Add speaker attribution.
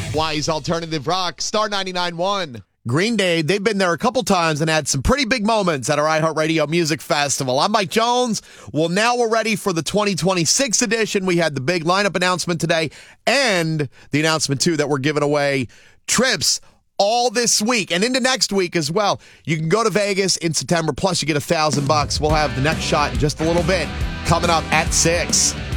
Speaker 1: Wise Alternative Rock, Star 99.1.
Speaker 2: Green Day, they've been there a couple times and had some pretty big moments at our iHeartRadio Music Festival. I'm Mike Jones. Well, now we're ready for the 2026 edition. We had the big lineup announcement today and the announcement, too, that we're giving away trips all this week and into next week as well. You can go to Vegas in September, plus you get $1,000. We'll have the next shot in just a little bit coming up at 6.